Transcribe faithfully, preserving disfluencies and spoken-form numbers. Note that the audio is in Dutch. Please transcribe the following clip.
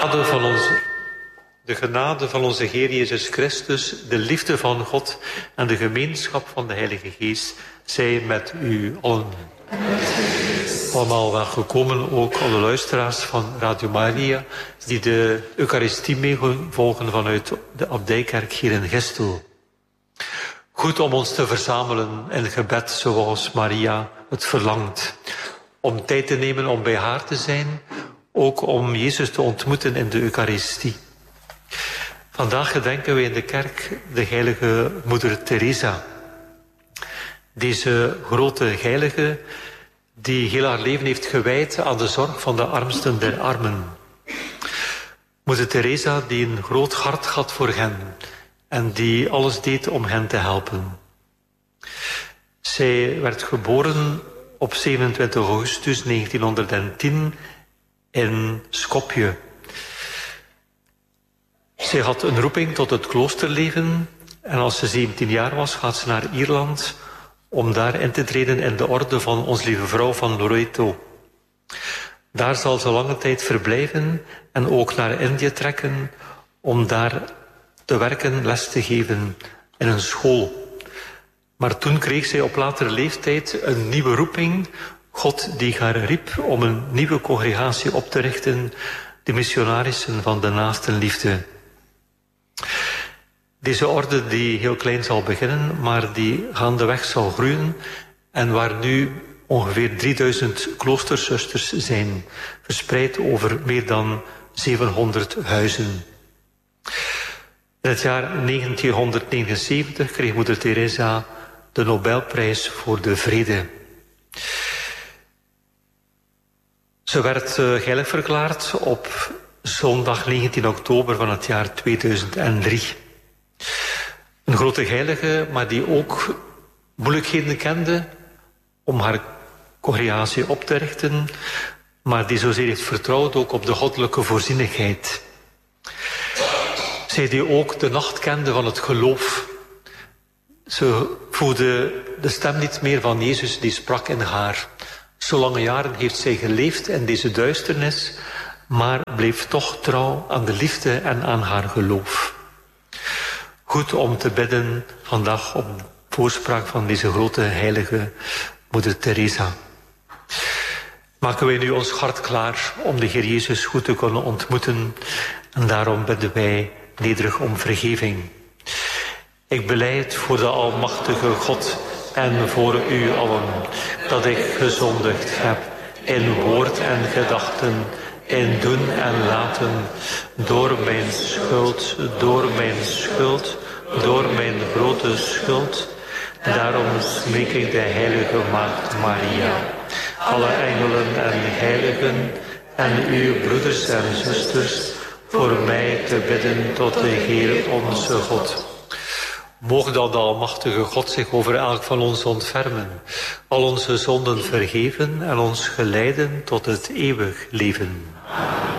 genade van onze, de genade van onze Heer Jezus Christus, de liefde van God en de gemeenschap van de Heilige Geest zij met u allen. Allemaal welgekomen, ook alle luisteraars van Radio Maria die de Eucharistie meevolgen vanuit de Abdijkerk hier in Gestel. Goed om ons te verzamelen in gebed zoals Maria het verlangt. Om tijd te nemen om bij haar te zijn, ook om Jezus te ontmoeten in de Eucharistie. Vandaag gedenken we in de kerk de heilige moeder Teresa. Deze grote heilige die heel haar leven heeft gewijd aan de zorg van de armsten der armen. Moeder Teresa die een groot hart had voor hen en die alles deed om hen te helpen. Zij werd geboren op zevenentwintig augustus negentienhonderdtien in Skopje. Zij had een roeping tot het kloosterleven en als ze zeventien jaar was gaat ze naar Ierland om daar in te treden in de orde van Ons Lieve Vrouw van Loreto. Daar zal ze lange tijd verblijven en ook naar Indië trekken om daar te werken, les te geven in een school. Maar toen kreeg zij op latere leeftijd een nieuwe roeping. God die haar riep om een nieuwe congregatie op te richten, de missionarissen van de naastenliefde. Deze orde die heel klein zal beginnen, maar die gaandeweg zal groeien en waar nu ongeveer drieduizend kloosterzusters zijn, verspreid over meer dan zevenhonderd huizen. In het jaar negentienhonderdnegenenzeventig kreeg moeder Teresa de Nobelprijs voor de vrede. Ze werd uh, heilig verklaard op zondag negentien oktober van het jaar tweeduizend drie. Een grote heilige, maar die ook moeilijkheden kende om haar congregatie op te richten, maar die zozeer heeft vertrouwd ook op de goddelijke voorzienigheid. Zij die ook de nacht kende van het geloof. Ze voelde de stem niet meer van Jezus die sprak in haar. Zo lange jaren heeft zij geleefd in deze duisternis, maar bleef toch trouw aan de liefde en aan haar geloof. Goed om te bidden vandaag op voorspraak van deze grote heilige moeder Teresa. Maken wij nu ons hart klaar om de Heer Jezus goed te kunnen ontmoeten en daarom bidden wij nederig om vergeving. Ik belijd voor de almachtige God en voor u allen dat ik gezondigd heb in woord en gedachten, in doen en laten, door mijn schuld, door mijn schuld, door mijn grote schuld. Daarom smeek ik de heilige Maagd Maria, alle engelen en heiligen en uw broeders en zusters, voor mij te bidden tot de Heer onze God. Moog dan de almachtige God zich over elk van ons ontfermen, al onze zonden vergeven en ons geleiden tot het eeuwig leven.